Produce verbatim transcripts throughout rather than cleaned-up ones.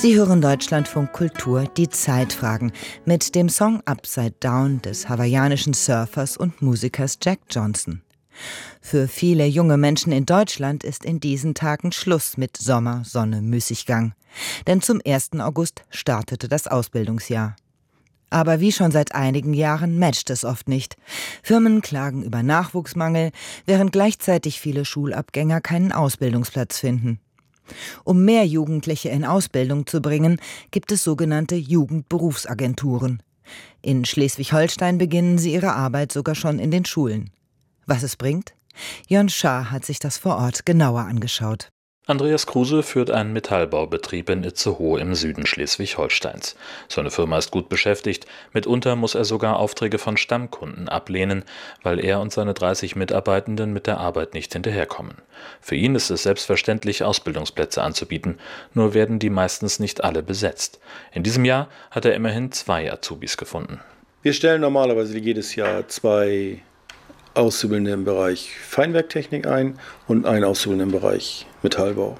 Sie hören Deutschlandfunk Kultur, die Zeitfragen, mit dem Song Upside Down des hawaiianischen Surfers und Musikers Jack Johnson. Für viele junge Menschen in Deutschland ist in diesen Tagen Schluss mit Sommer, Sonne, Müßiggang. Denn zum ersten August startete das Ausbildungsjahr. Aber wie schon seit einigen Jahren matcht es oft nicht. Firmen klagen über Nachwuchsmangel, während gleichzeitig viele Schulabgänger keinen Ausbildungsplatz finden. Um mehr Jugendliche in Ausbildung zu bringen, gibt es sogenannte Jugendberufsagenturen. In Schleswig-Holstein beginnen sie ihre Arbeit sogar schon in den Schulen. Was es bringt? Jörn Schaar hat sich das vor Ort genauer angeschaut. Andreas Kruse führt einen Metallbaubetrieb in Itzehoe im Süden Schleswig-Holsteins. Seine Firma ist gut beschäftigt. Mitunter muss er sogar Aufträge von Stammkunden ablehnen, weil er und seine dreißig Mitarbeitenden mit der Arbeit nicht hinterherkommen. Für ihn ist es selbstverständlich, Ausbildungsplätze anzubieten, nur werden die meistens nicht alle besetzt. In diesem Jahr hat er immerhin zwei Azubis gefunden. Wir stellen normalerweise jedes Jahr zwei Auszubildende im Bereich Feinwerktechnik ein und einen Auszubildenden im Bereich Metallbau.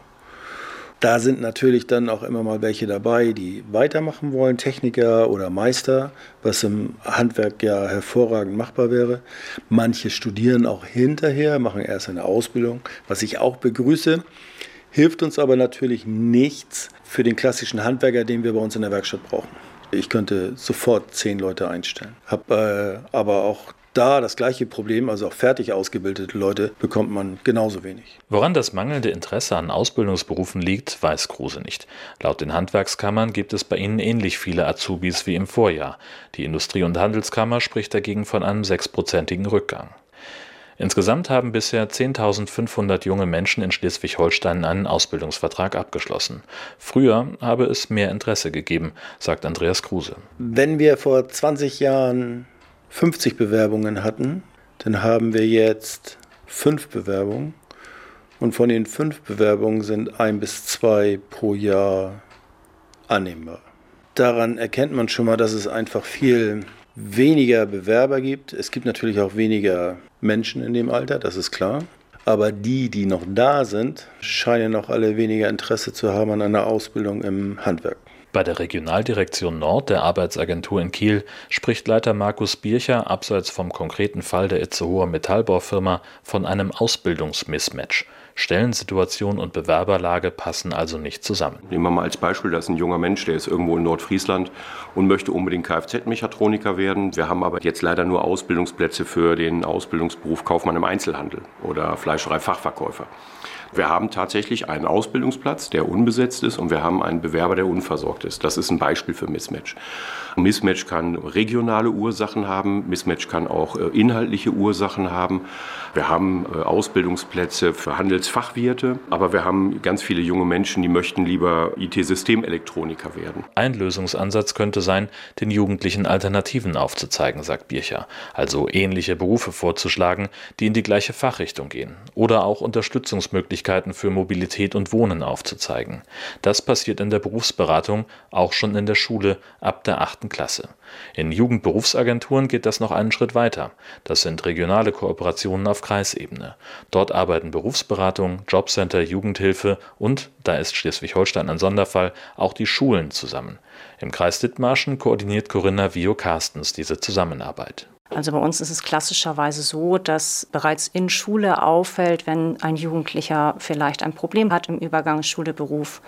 Da sind natürlich dann auch immer mal welche dabei, die weitermachen wollen, Techniker oder Meister, was im Handwerk ja hervorragend machbar wäre. Manche studieren auch hinterher, machen erst eine Ausbildung, was ich auch begrüße, hilft uns aber natürlich nichts für den klassischen Handwerker, den wir bei uns in der Werkstatt brauchen. Ich könnte sofort zehn Leute einstellen, habe äh, aber auch da das gleiche Problem, also auch fertig ausgebildete Leute, bekommt man genauso wenig. Woran das mangelnde Interesse an Ausbildungsberufen liegt, weiß Kruse nicht. Laut den Handwerkskammern gibt es bei ihnen ähnlich viele Azubis wie im Vorjahr. Die Industrie- und Handelskammer spricht dagegen von einem sechsprozentigen Rückgang. Insgesamt haben bisher zehntausendfünfhundert junge Menschen in Schleswig-Holstein einen Ausbildungsvertrag abgeschlossen. Früher habe es mehr Interesse gegeben, sagt Andreas Kruse. Wenn wir vor zwanzig Jahren fünfzig Bewerbungen hatten, dann haben wir jetzt fünf Bewerbungen und von den fünf Bewerbungen sind ein bis zwei pro Jahr annehmbar. Daran erkennt man schon mal, dass es einfach viel weniger Bewerber gibt. Es gibt natürlich auch weniger Menschen in dem Alter, das ist klar. Aber die, die noch da sind, scheinen auch alle weniger Interesse zu haben an einer Ausbildung im Handwerk. Bei der Regionaldirektion Nord der Arbeitsagentur in Kiel spricht Leiter Markus Bircher abseits vom konkreten Fall der Itzehoer Metallbaufirma von einem Ausbildungsmismatch. Stellensituation und Bewerberlage passen also nicht zusammen. Nehmen wir mal als Beispiel, da ist ein junger Mensch, der ist irgendwo in Nordfriesland und möchte unbedingt Kfz-Mechatroniker werden. Wir haben aber jetzt leider nur Ausbildungsplätze für den Ausbildungsberuf Kaufmann im Einzelhandel oder Fleischerei-Fachverkäufer. Wir haben tatsächlich einen Ausbildungsplatz, der unbesetzt ist, und wir haben einen Bewerber, der unversorgt ist. Das ist ein Beispiel für Mismatch. Mismatch kann regionale Ursachen haben, Mismatch kann auch inhaltliche Ursachen haben. Wir haben Ausbildungsplätze für Handelsfachwirte, aber wir haben ganz viele junge Menschen, die möchten lieber I T-Systemelektroniker werden. Ein Lösungsansatz könnte sein, den Jugendlichen Alternativen aufzuzeigen, sagt Bircher. Also ähnliche Berufe vorzuschlagen, die in die gleiche Fachrichtung gehen. Oder auch Unterstützungsmöglichkeiten für Mobilität und Wohnen aufzuzeigen. Das passiert in der Berufsberatung, auch schon in der Schule ab der achten Klasse. In Jugendberufsagenturen geht das noch einen Schritt weiter. Das sind regionale Kooperationen auf Kreisebene. Dort arbeiten Berufsberatung, Jobcenter, Jugendhilfe und, da ist Schleswig-Holstein ein Sonderfall, auch die Schulen zusammen. Im Kreis Dithmarschen koordiniert Corinna Vio-Karstens diese Zusammenarbeit. Also bei uns ist es klassischerweise so, dass bereits in Schule auffällt, wenn ein Jugendlicher vielleicht ein Problem hat im Übergang Schule-Beruf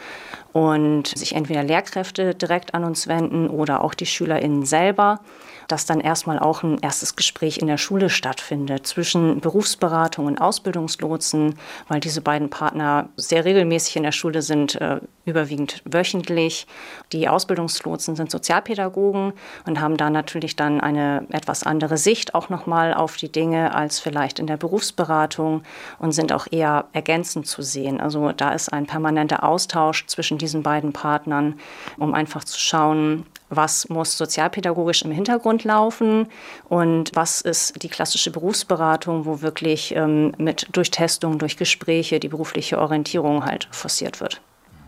und sich entweder Lehrkräfte direkt an uns wenden oder auch die SchülerInnen selber, dass dann erstmal auch ein erstes Gespräch in der Schule stattfindet zwischen Berufsberatung und Ausbildungslotsen, weil diese beiden Partner sehr regelmäßig in der Schule sind, äh, überwiegend wöchentlich. Die Ausbildungslotsen sind Sozialpädagogen und haben da natürlich dann eine etwas andere Sicht auch nochmal auf die Dinge als vielleicht in der Berufsberatung und sind auch eher ergänzend zu sehen. Also da ist ein permanenter Austausch zwischen diesen beiden Partnern, um einfach zu schauen, was muss sozialpädagogisch im Hintergrund laufen und was ist die klassische Berufsberatung, wo wirklich ähm, mit durch Testung, durch Gespräche die berufliche Orientierung halt forciert wird.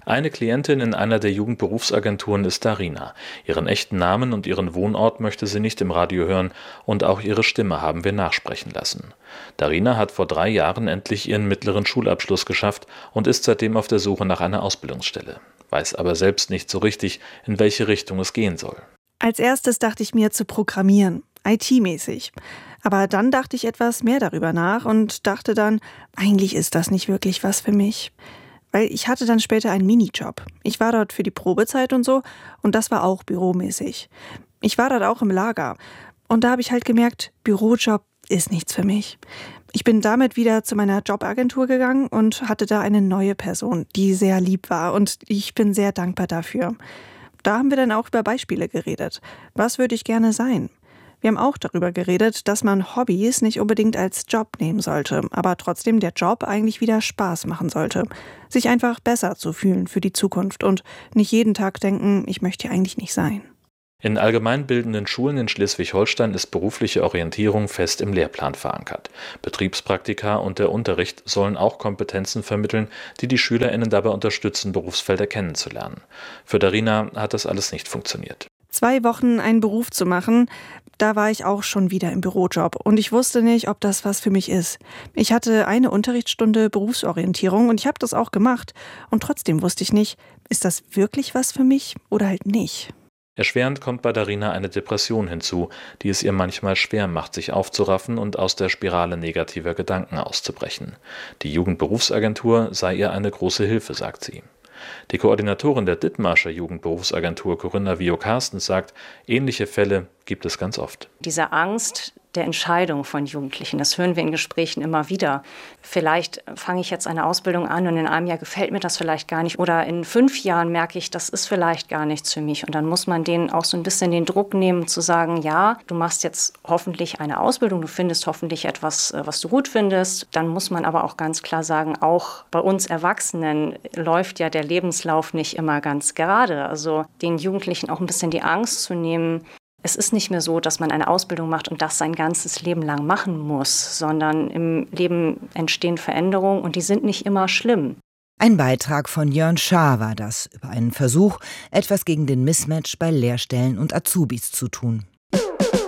Eine Klientin in einer der Jugendberufsagenturen ist Darina. Ihren echten Namen und ihren Wohnort möchte sie nicht im Radio hören und auch ihre Stimme haben wir nachsprechen lassen. Darina hat vor drei Jahren endlich ihren mittleren Schulabschluss geschafft und ist seitdem auf der Suche nach einer Ausbildungsstelle, weiß aber selbst nicht so richtig, in welche Richtung es gehen soll. Als erstes dachte ich mir zu programmieren, I T-mäßig. Aber dann dachte ich etwas mehr darüber nach und dachte dann, eigentlich ist das nicht wirklich was für mich. Weil ich hatte dann später einen Minijob. Ich war dort für die Probezeit und so und das war auch büromäßig. Ich war dort auch im Lager und da habe ich halt gemerkt, Bürojob ist nichts für mich. Ich bin damit wieder zu meiner Jobagentur gegangen und hatte da eine neue Person, die sehr lieb war und ich bin sehr dankbar dafür. Da haben wir dann auch über Beispiele geredet. Was würde ich gerne sein? Wir haben auch darüber geredet, dass man Hobbys nicht unbedingt als Job nehmen sollte, aber trotzdem der Job eigentlich wieder Spaß machen sollte. Sich einfach besser zu fühlen für die Zukunft und nicht jeden Tag denken, ich möchte hier eigentlich nicht sein. In allgemeinbildenden Schulen in Schleswig-Holstein ist berufliche Orientierung fest im Lehrplan verankert. Betriebspraktika und der Unterricht sollen auch Kompetenzen vermitteln, die die SchülerInnen dabei unterstützen, Berufsfelder kennenzulernen. Für Darina hat das alles nicht funktioniert. Zwei Wochen einen Beruf zu machen, da war ich auch schon wieder im Bürojob und ich wusste nicht, ob das was für mich ist. Ich hatte eine Unterrichtsstunde Berufsorientierung und ich habe das auch gemacht und trotzdem wusste ich nicht, ist das wirklich was für mich oder halt nicht. Erschwerend kommt bei Darina eine Depression hinzu, die es ihr manchmal schwer macht, sich aufzuraffen und aus der Spirale negativer Gedanken auszubrechen. Die Jugendberufsagentur sei ihr eine große Hilfe, sagt sie. Die Koordinatorin der Dithmarscher Jugendberufsagentur, Corinna Vio-Karstens, sagt, ähnliche Fälle gibt es ganz oft. Diese Angst der Entscheidung von Jugendlichen, das hören wir in Gesprächen immer wieder. Vielleicht fange ich jetzt eine Ausbildung an und in einem Jahr gefällt mir das vielleicht gar nicht. Oder in fünf Jahren merke ich, das ist vielleicht gar nichts für mich. Und dann muss man denen auch so ein bisschen den Druck nehmen, zu sagen, ja, du machst jetzt hoffentlich eine Ausbildung, du findest hoffentlich etwas, was du gut findest. Dann muss man aber auch ganz klar sagen, auch bei uns Erwachsenen läuft ja der Lebenslauf nicht immer ganz gerade. Also den Jugendlichen auch ein bisschen die Angst zu nehmen, es ist nicht mehr so, dass man eine Ausbildung macht und das sein ganzes Leben lang machen muss, sondern im Leben entstehen Veränderungen und die sind nicht immer schlimm. Ein Beitrag von Jörn Schaar war das, über einen Versuch, etwas gegen den Mismatch bei Lehrstellen und Azubis zu tun.